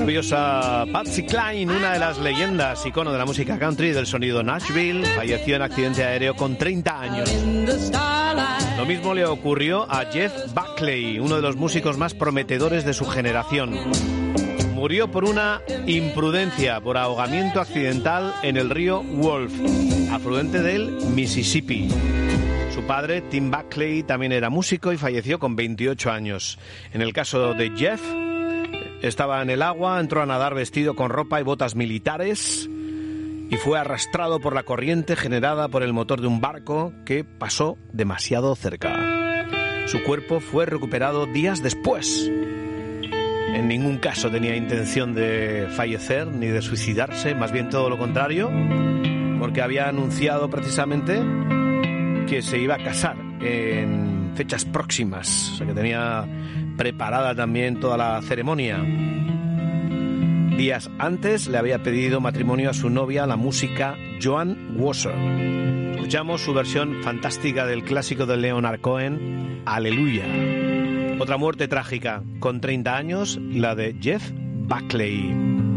Maravillosa Patsy Cline, una de las leyendas, icono de la música country y del sonido Nashville, falleció en accidente aéreo con 30 años. Lo mismo le ocurrió a Jeff Buckley, uno de los músicos más prometedores de su generación. Murió por una imprudencia, por ahogamiento accidental en el río Wolf, afluente del Mississippi. Su padre, Tim Buckley, también era músico y falleció con 28 años. En el caso de Jeff, estaba en el agua, entró a nadar vestido con ropa y botas militares y fue arrastrado por la corriente generada por el motor de un barco que pasó demasiado cerca. Su cuerpo fue recuperado días después. En ningún caso tenía intención de fallecer ni de suicidarse, más bien todo lo contrario, porque había anunciado precisamente que se iba a casar en fechas próximas, o sea que tenía preparada también toda la ceremonia. Días antes le había pedido matrimonio a su novia, la música Joan Wasser. Escuchamos su versión fantástica del clásico de Leonard Cohen, Aleluya. Otra muerte trágica, con 30 años, la de Jeff Buckley.